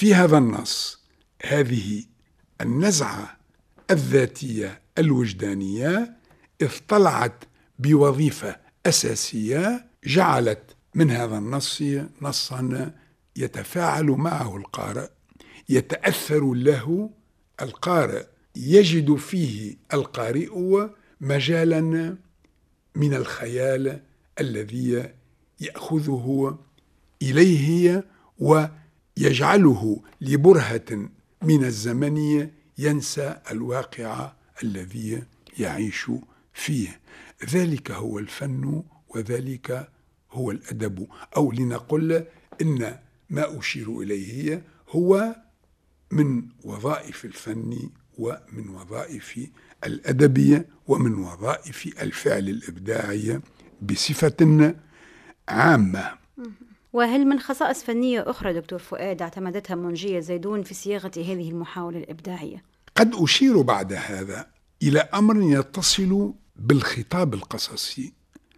في هذا النص هذه النزعة الذاتية الوجدانية اطلعت بوظيفة أساسية جعلت من هذا النص نصا يتفاعل معه القارئ، يتأثر له القارئ، يجد فيه القارئ مجالا من الخيال الذي يأخذه إليه ويجعله لبرهة من الزمن ينسى الواقع الذي يعيش فيه. ذلك هو الفن وذلك هو الأدب، أو لنقل إن ما أشير إليه هو من وظائف الفن ومن وظائف الأدب ومن وظائف الفعل الإبداعي بصفة عامة. وهل من خصائص فنية أخرى دكتور فؤاد اعتمدتها منجية زيدون في صياغة هذه المحاولة الإبداعية؟ قد أشير بعد هذا إلى أمر يتصل بالخطاب القصصي،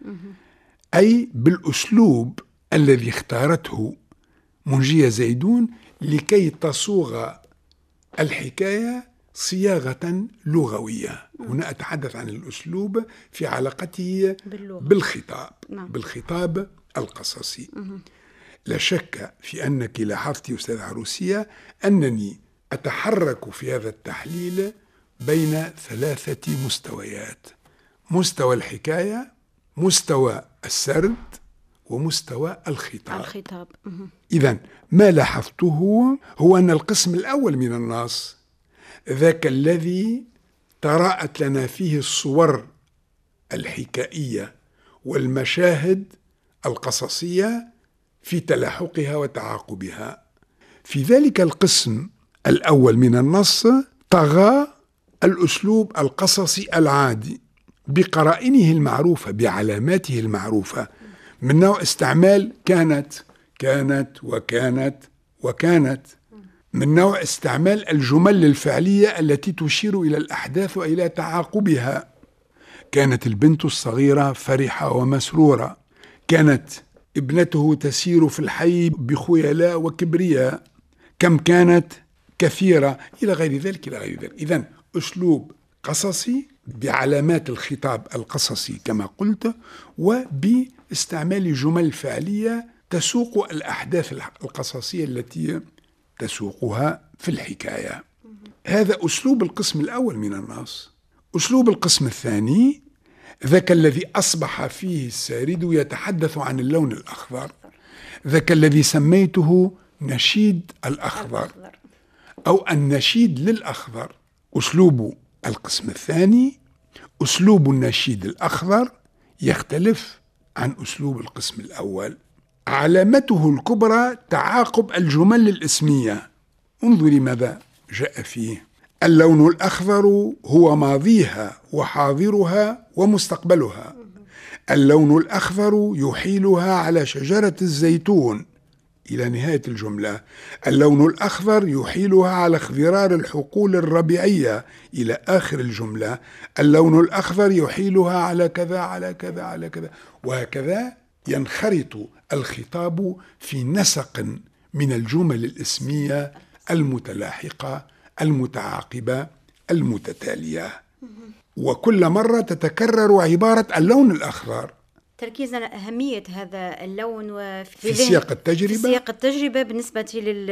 أي بالأسلوب الذي اختارته منجية زيدون لكي تصوغ الحكاية صياغة لغوية. هنا أتحدث عن الأسلوب في علاقته بالخطاب. بالخطاب القصصي. لا شك في أنك لاحظت أستاذ عروسية أنني أتحرك في هذا التحليل بين 3 مستويات: مستوى الحكاية، مستوى السرد، ومستوى الخطاب. إذن ما لاحظته هو أن القسم الأول من النص ذاك الذي تراءت لنا فيه الصور الحكائية والمشاهد القصصية في تلاحقها وتعاقبها، في ذلك القسم الأول من النص طغى الأسلوب القصصي العادي بقرائنه المعروفة، بعلاماته المعروفة، من نوع استعمال كانت وكانت، من نوع استعمال الجمل الفعلية التي تشير إلى الأحداث وإلى تعاقبها. كانت البنت الصغيرة فرحة ومسرورة، كانت ابنته تسير في الحي بخيلاء وكبرياء، كم كانت كثيرة، إلى غير ذلك إلى غير ذلك. إذن أسلوب قصصي بعلامات الخطاب القصصي كما قلت، وباستعمال جمل فعلية تسوق الأحداث القصصية التي تسوقها في الحكاية. هذا أسلوب القسم الأول من النص. أسلوب القسم الثاني ذاك الذي أصبح فيه السارد يتحدث عن اللون الأخضر، ذاك الذي سميته نشيد الأخضر أو النشيد للأخضر. أسلوب القسم الثاني، أسلوب النشيد الأخضر، يختلف عن أسلوب القسم الأول. علامته الكبرى تعاقب الجمل الاسمية. انظري ماذا جاء فيه: اللون الأخضر هو ماضيها وحاضرها ومستقبلها. اللون الأخضر يحيلها على شجرة الزيتون، إلى نهاية الجملة. اللون الأخضر يحيلها على اخضرار الحقول الربيعية، إلى آخر الجملة. اللون الأخضر يحيلها على كذا على كذا على كذا، وهكذا ينخرط الخطاب في نسق من الجمل الاسمية المتلاحقة المتعاقبة المتتالية، وكل مرة تتكرر عبارة اللون الأخضر. تركيزنا على أهمية هذا اللون في سياق التجربة بالنسبة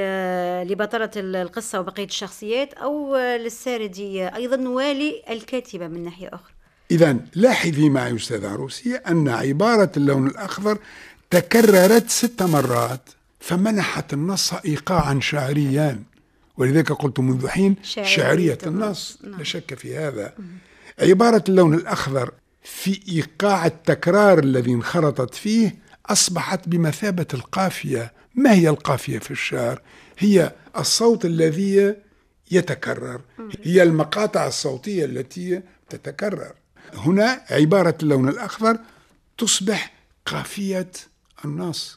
لبطلة القصة وبقية الشخصيات، أو للساردية أيضا وللكاتبة من ناحية أخرى. إذن لاحظي معي أستاذ عروسية أن عبارة اللون الأخضر تكررت 6 مرات، فمنحت النص إيقاعا شعريا، ولذلك قلت منذ حين شعرية النص. لا شك في هذا. عبارة اللون الأخضر في إيقاع التكرار الذي انخرطت فيه أصبحت بمثابة القافية. ما هي القافية في الشعر؟ هي الصوت الذي يتكرر، هي المقاطع الصوتية التي تتكرر. هنا عبارة اللون الأخضر تصبح قافية النص،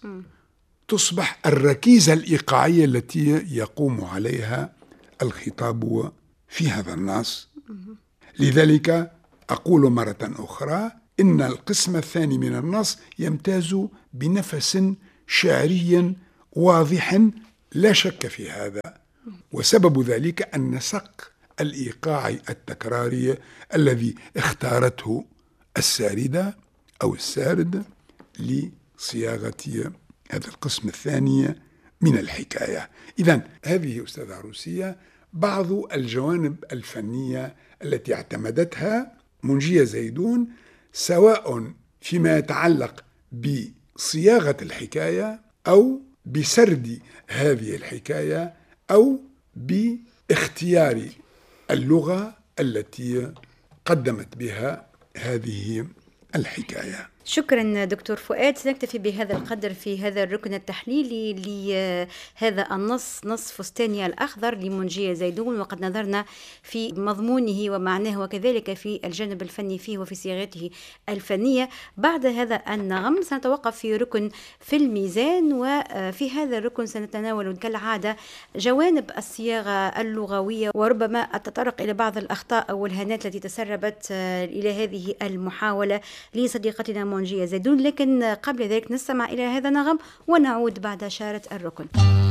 تصبح الركيزة الإيقاعية التي يقوم عليها الخطاب في هذا النص. لذلك أقول مرة أخرى إن القسم الثاني من النص يمتاز بنفس شعري واضح لا شك في هذا، وسبب ذلك النسق الإيقاعي التكراري الذي اختارته الساردة أو السارد لصياغة هذا القسم الثاني من الحكاية. إذن هذه أستاذ عروسية بعض الجوانب الفنية التي اعتمدتها منجية زيدون، سواء فيما يتعلق بصياغة الحكاية أو بسرد هذه الحكاية أو باختيار اللغة التي قدمت بها هذه الحكاية. شكرا دكتور فؤاد. سنكتفي بهذا القدر في هذا الركن التحليلي لهذا النص، نص فستانيا الأخضر لمنجية زيدون، وقد نظرنا في مضمونه ومعناه وكذلك في الجانب الفني فيه وفي صياغته الفنية. بعد هذا النغم سنتوقف في ركن في الميزان، وفي هذا الركن سنتناول كالعادة جوانب الصياغة اللغوية، وربما أتطرق إلى بعض الأخطاء أو الهانات التي تسربت إلى هذه المحاولة لصديقتنا منجية زيدون. لكن قبل ذلك نستمع إلى هذا النغم ونعود بعد شارة الركن.